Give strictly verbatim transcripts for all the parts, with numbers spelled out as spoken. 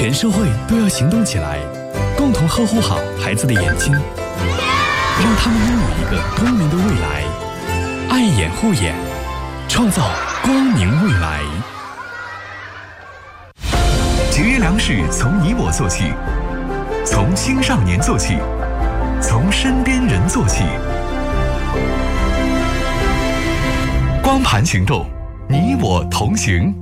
全社会都要行动起来，共同呵护好孩子的眼睛，让他们拥有一个光明的未来。爱眼护眼，创造光明未来。 节约粮食从你我做起，从青少年做起，从身边人做起。光盘行动，你我同行。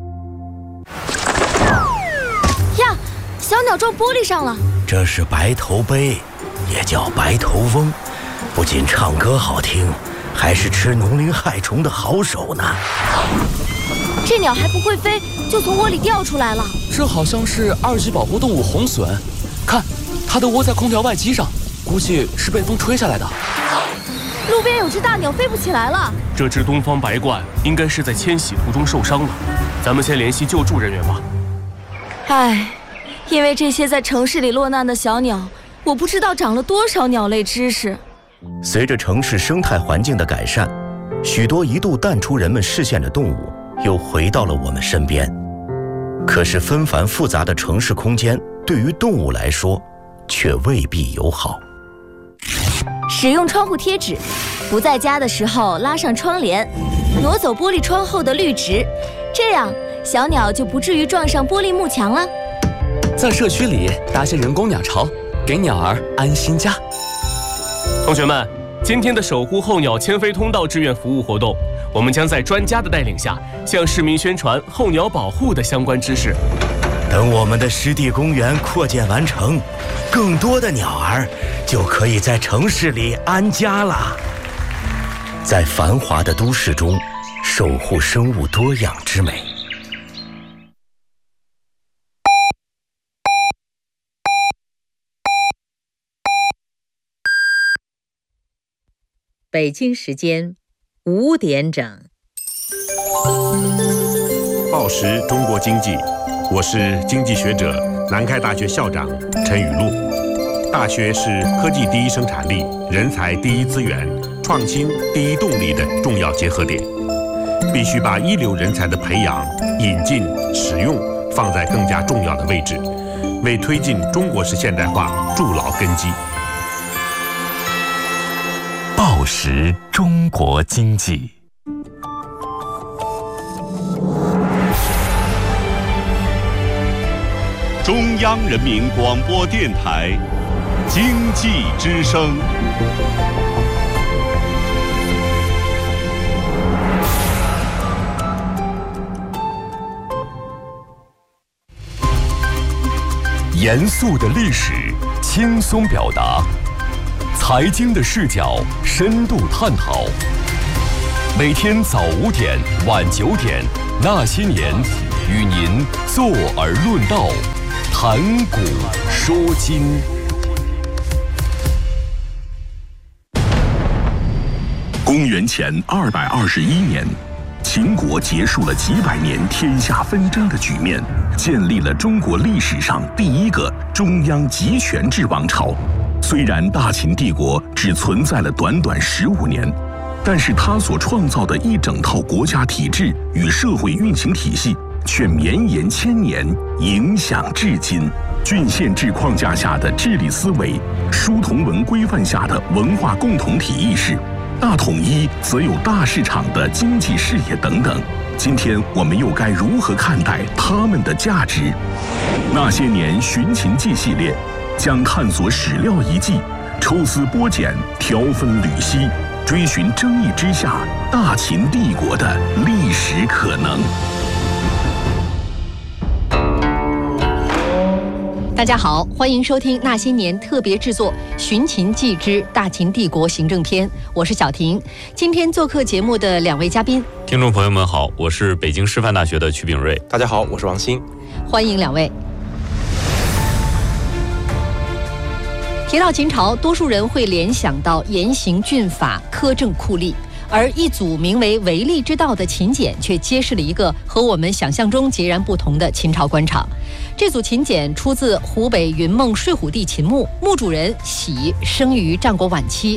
呀，小鸟撞玻璃上了。 这是白头鹎，也叫白头翁，不仅唱歌好听，还是吃农林害虫的好手呢。 这鸟还不会飞，就从窝里掉出来了。 这好像是二级保护动物红隼，看，它的窝在空调外机上，估计是被风吹下来的。 路边有只大鸟飞不起来了。 这只东方白鹳应该是在迁徙途中受伤了，咱们先联系救助人员吧。 唉，因为这些在城市里落难的小鸟，我不知道长了多少鸟类知识。 随着城市生态环境的改善，许多一度淡出人们视线的动物又回到了我们身边。可是纷繁复杂的城市空间对于动物来说却未必友好。 使用窗户贴纸，不在家的时候拉上窗帘，挪走玻璃窗后的绿植，这样小鸟就不至于撞上玻璃幕墙了。 在社区里搭些人工鸟巢，给鸟儿安心家。 同学们，今天的守护候鸟迁飞通道志愿服务活动，我们将在专家的带领下，向市民宣传候鸟保护的相关知识。 等我们的湿地公园扩建完成，更多的鸟儿就可以在城市里安家了。在繁华的都市中，守护生物多样之美。 北京时间五点整。 报时中国经济，我是经济学者、南开大学校长陈雨露。大学是科技第一生产力、人才第一资源、创新第一动力的重要结合点，必须把一流人才的培养、引进、使用放在更加重要的位置，为推进中国式现代化筑牢根基。 报时中国经济。 中央人民广播电台经济之声。 严肃的历史，轻松表达；财经的视角，深度探讨。每天早五点、晚九点，那些年，与您坐而论道，谈古说今。 公元前二百二十一年，秦国结束了几百年天下纷争的局面，建立了中国历史上第一个中央集权制王朝。虽然大秦帝国只存在了短短十五年，但是它所创造的一整套国家体制与社会运行体系却绵延千年，影响至今。郡县制框架下的治理思维，书同文规范下的文化共同体意识，大统一则有大市场的经济视野等等。今天我们又该如何看待它们的价值？那些年寻秦记系列将探索史料遗迹，抽丝剥茧，条分缕析，追寻争议之下大秦帝国的历史可能。 大家好，欢迎收听那些年特别制作《寻秦记之大秦帝国行政篇》，我是小婷。今天做客节目的两位嘉宾， 听众朋友们好，我是北京师范大学的曲炳瑞。 大家好，我是王鑫。 欢迎两位。提到秦朝，多数人会联想到严刑峻法、苛政酷吏，而一组名为《维利之道》的秦简却揭示了一个和我们想象中截然不同的秦朝官场。这组秦简出自湖北云梦睡虎地秦墓，墓主人喜生于战国晚期，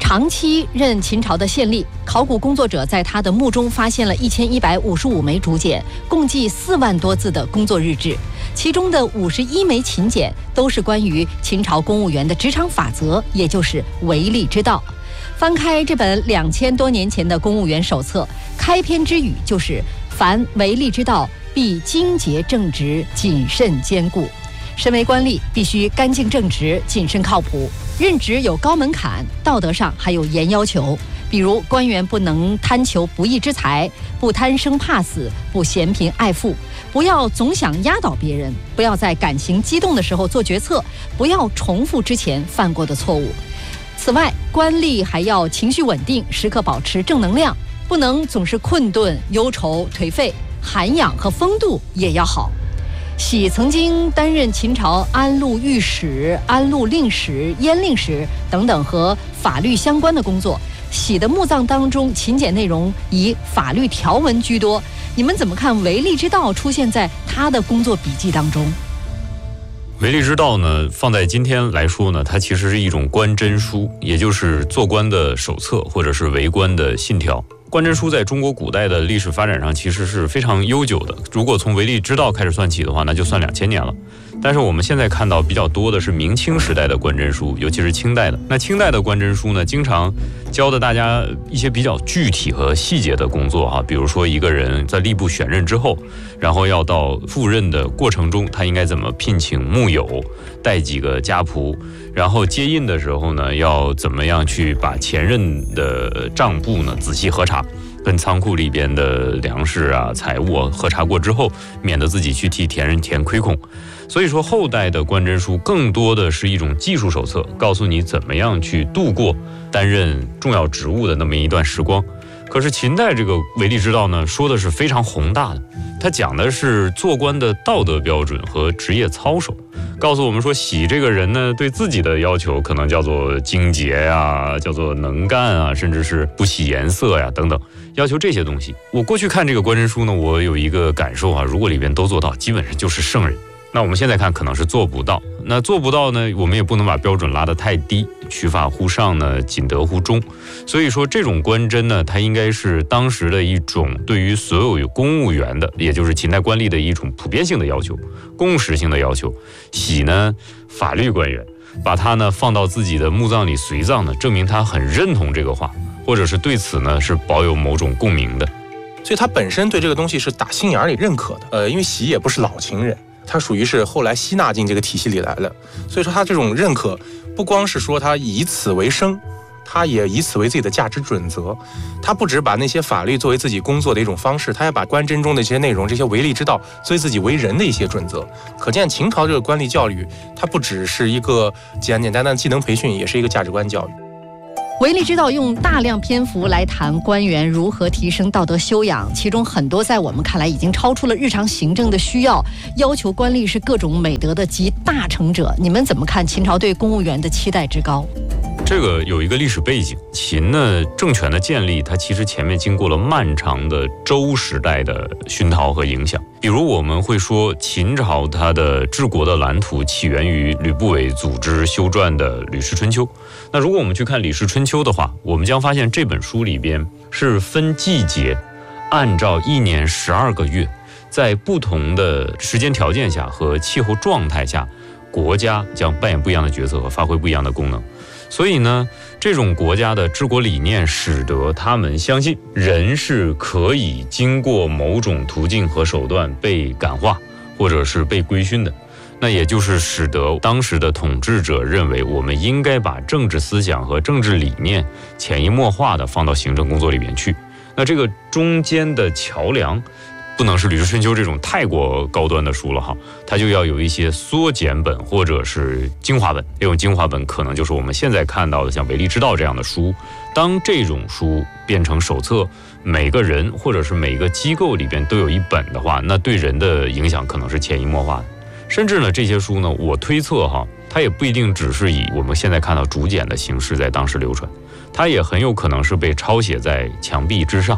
长期任秦朝的县吏，考古工作者在他的墓中发现了一千一百五十五枚竹简，共计四万多字的工作日志，其中的五十一枚秦简都是关于秦朝公务员的职场法则，也就是为吏之道。翻开这本两千多年前的公务员手册，开篇之语就是“凡为吏之道，必精洁正直，谨慎坚固。”身为官吏，必须干净正直、谨慎靠谱。任职有高门槛，道德上还有严要求，比如官员不能贪求不义之财，不贪生怕死，不嫌贫爱富，不要总想压倒别人，不要在感情激动的时候做决策，不要重复之前犯过的错误。此外，官吏还要情绪稳定，时刻保持正能量，不能总是困顿、忧愁、颓废，涵养和风度也要好。喜曾经担任秦朝安陆御史、安陆令史、阉令史等等和法律相关的工作。喜的墓葬当中，秦简内容以法律条文居多。你们怎么看为吏之道出现在他的工作笔记当中？ 为吏之道呢，放在今天来说呢，它其实是一种官箴书，也就是做官的手册或者是为官的信条。官箴书在中国古代的历史发展上其实是非常悠久的，如果从为吏之道开始算起的话，那就算两千年了。但是我们现在看到比较多的是明清时代的官箴书，尤其是清代的。那清代的官箴书呢，经常教的大家一些比较具体和细节的工作哈，比如说一个人在吏部选任之后，然后要到赴任的过程中，他应该怎么聘请幕友，带几个家仆，然后接印的时候呢，要怎么样去把前任的账簿呢仔细核查，跟仓库里边的粮食啊、财物啊核查过之后，免得自己去替前任填亏空。所以说，后代的官箴书更多的是一种技术手册，告诉你怎么样去度过担任重要职务的那么一段时光。可是秦代这个为吏之道呢，说的是非常宏大的，它讲的是做官的道德标准和职业操守，告诉我们说，喜这个人呢，对自己的要求可能叫做精洁呀，叫做能干啊，甚至是不起颜色呀等等，要求这些东西。我过去看这个官箴书呢，我有一个感受啊，如果里边都做到，基本上就是圣人。那我们现在看可能是做不到，那做不到呢，我们也不能把标准拉得太低，取法乎上呢，仅得乎中。所以说这种官箴呢，它应该是当时的一种对于所有有公务员的，也就是秦代官吏的一种普遍性的要求，共识性的要求。喜呢，法律官员，把他呢放到自己的墓葬里随葬呢，证明他很认同这个话，或者是对此呢是保有某种共鸣的。 所以他本身对这个东西是打心眼里认可的。呃，因为喜也不是老秦人，他属于是后来吸纳进这个体系里来的，所以说他这种认可不光是说他以此为生，他也以此为自己的价值准则。他不只把那些法律作为自己工作的一种方式，他也把官箴中的一些内容，这些为吏之道作为自己为人的一些准则。可见秦朝这个官吏教育，它不只是一个简简单单的技能培训，也是一个价值观教育。 为吏之道用大量篇幅来谈官员如何提升道德修养，其中很多在我们看来已经超出了日常行政的需要，要求官吏是各种美德的集大成者。你们怎么看秦朝对公务员的期待之高？ 这个有一个历史背景，秦呢政权的建立，它其实前面经过了漫长的周时代的熏陶和影响。比如我们会说，秦朝它的治国的蓝图起源于吕不韦组织修撰的《吕氏春秋》。那如果我们去看《吕氏春秋》的话，我们将发现这本书里边是分季节，按照一年十二个月，在不同的时间条件下和气候状态下，国家将扮演不一样的角色和发挥不一样的功能。所以呢，这种国家的治国理念使得他们相信人是可以经过某种途径和手段被感化，或者是被规训的。那也就是使得当时的统治者认为，我们应该把政治思想和政治理念潜移默化地放到行政工作里面去。那这个中间的桥梁，不能是《吕氏春秋》这种太过高端的书了哈，它就要有一些缩减本或者是精华本。这种精华本可能就是我们现在看到的像《为吏之道》这样的书。当这种书变成手册，每个人或者是每个机构里边都有一本的话，那对人的影响可能是潜移默化的。甚至呢，这些书呢，我推测哈，它也不一定只是以我们现在看到竹简的形式在当时流传，它也很有可能是被抄写在墙壁之上，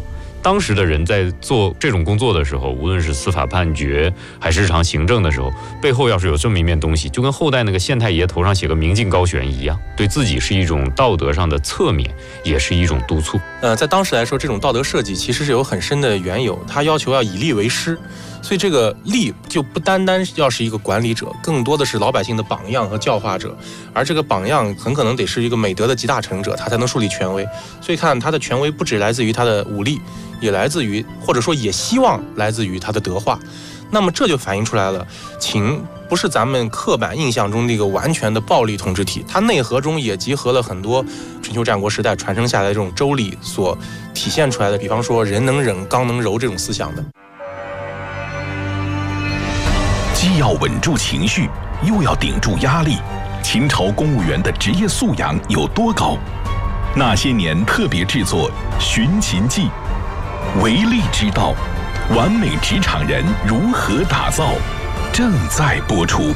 当时的人在做这种工作的时候，无论是司法判决还是日常行政的时候，背后要是有这么一面东西，就跟后代那个县太爷头上写个明镜高悬一样，对自己是一种道德上的侧面，也是一种督促。 呃，在当时来说，这种道德设计其实是有很深的缘由，它要求要以吏为师，所以这个吏就不单单要是一个管理者，更多的是老百姓的榜样和教化者，而这个榜样很可能得是一个美德的集大成者，他才能树立权威。所以看他的权威不只来自于他的武力，也来自于，或者说也希望来自于他的德化。那么这就反映出来了，秦不是咱们刻板印象中那个完全的暴力统治体，它内核中也集合了很多春秋战国时代传承下来的这种周礼所体现出来的，比方说人能忍，刚能柔这种思想的。 既要稳住情绪，又要顶住压力，秦朝公务员的职业素养有多高？那些年特别制作《寻秦记》，为吏之道，完美职场人如何打造，正在播出。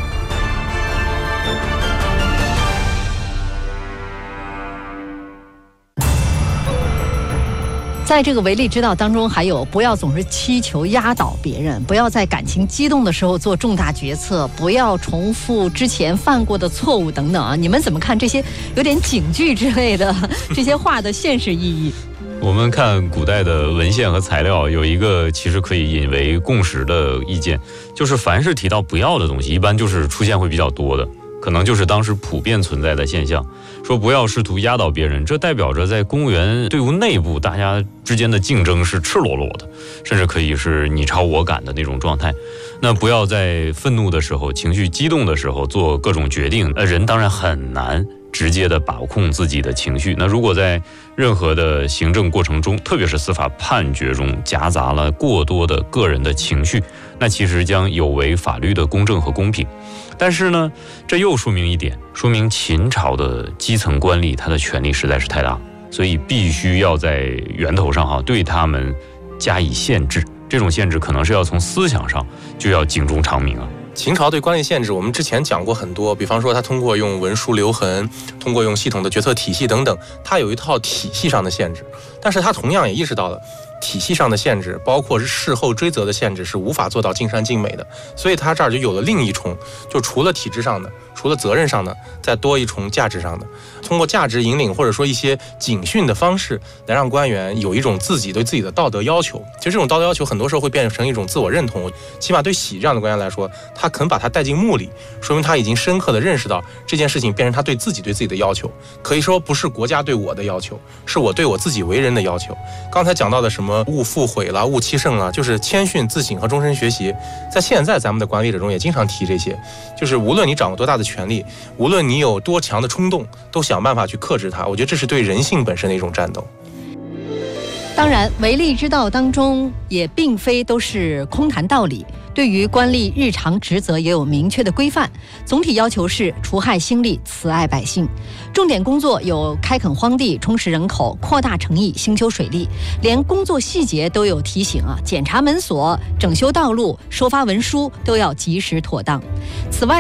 在这个为吏之道当中，还有不要总是祈求压倒别人，不要在感情激动的时候做重大决策，不要重复之前犯过的错误等等啊！你们怎么看这些有点警句之类的这些话的现实意义？ 我们看古代的文献和材料，有一个其实可以引为共识的意见，就是凡是提到不要的东西，一般就是出现会比较多的，可能就是当时普遍存在的现象。说不要试图压倒别人，这代表着在公务员队伍内部，大家之间的竞争是赤裸裸的，甚至可以是你超我赶的那种状态。那不要在愤怒的时候、情绪激动的时候做各种决定，那人当然很难直接的把控自己的情绪。那如果在任何的行政过程中，特别是司法判决中夹杂了过多的个人的情绪，那其实将有违法律的公正和公平。但是呢，这又说明一点，说明秦朝的基层官吏他的权力实在是太大，所以必须要在源头上哈对他们加以限制。这种限制可能是要从思想上就要警钟长鸣啊。 秦朝对官吏限制，我们之前讲过很多，比方说他通过用文书留痕，通过用系统的决策体系等等，他有一套体系上的限制。但是他同样也意识到了，体系上的限制，包括是事后追责的限制，是无法做到尽善尽美的。所以他这儿就有了另一重，就除了体制上的，除了责任上的，再多一重价值上的。通过价值引领或者说一些警训的方式，来让官员有一种自己对自己的道德要求。其实这种道德要求很多时候会变成一种自我认同。起码对喜这样的官员来说，他肯把他带进墓里，说明他已经深刻地认识到这件事情变成他对自己对自己的要求。可以说不是国家对我的要求，是我对我自己为人的要求。刚才讲到的什么勿负悔啦、勿欺胜啦，就是谦逊、自省和终身学习。在现在咱们的管理者中也经常提这些，就是无论你掌握多大的权力，无论你有多强的冲动，都想办法去克制它。我觉得这是对人性本身的一种战斗。 当然，为吏之道当中也并非都是空谈道理，对于官吏日常职责也有明确的规范。总体要求是除害兴利，慈爱百姓。重点工作有开垦荒地、充实人口、扩大城邑、兴修水利，连工作细节都有提醒啊，检查门锁、整修道路、收发文书都要及时妥当。此外，